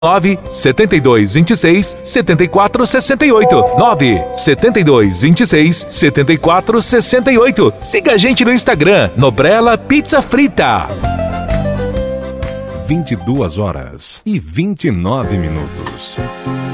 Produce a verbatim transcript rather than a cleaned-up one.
nove setenta e dois, vinte e seis, setenta e quatro, sessenta e oito. nove setenta e dois, vinte e seis, setenta e quatro, sessenta e oito. Siga a gente no Instagram, Nobrela Pizza Frita. vinte e duas horas e vinte e nove minutos.